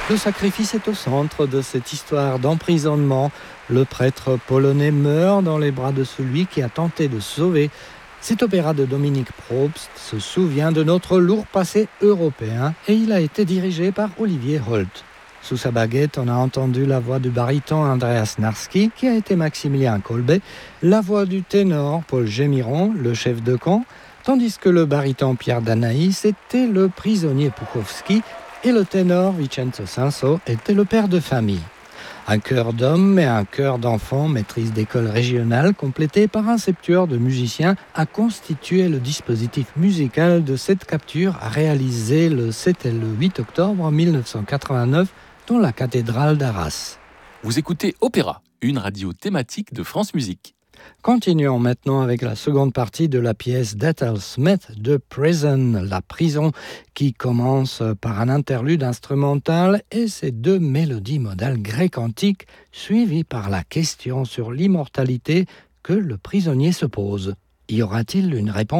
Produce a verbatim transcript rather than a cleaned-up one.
Le sacrifice est au centre de cette histoire d'emprisonnement. Le prêtre polonais meurt dans les bras de celui qui a tenté de sauver. Cet opéra de Dominique Probst se souvient de notre lourd passé européen et il a été dirigé par Olivier Holt. Sous sa baguette, on a entendu la voix du baryton Andreas Narski, qui a été Maximilien Kolbe, la voix du ténor Paul Gémiron, le chef de camp, tandis que le baryton Pierre Danaïs était le prisonnier Puchowski et le ténor Vincenzo Sanso était le père de famille. Un chœur d'hommes et un chœur d'enfants, maîtrise d'école régionale, complété par un septuor de musiciens, a constitué le dispositif musical de cette capture réalisée le sept et le huit octobre mille neuf cent quatre-vingt-neuf dans la cathédrale d'Arras. Vous écoutez Opéra, une radio thématique de France Musique. Continuons maintenant avec la seconde partie de la pièce d'Ethel Smith de Prison, la prison, qui commence par un interlude instrumental et ses deux mélodies modales grecques antiques, suivies par la question sur l'immortalité que le prisonnier se pose. Y aura-t-il une réponse ?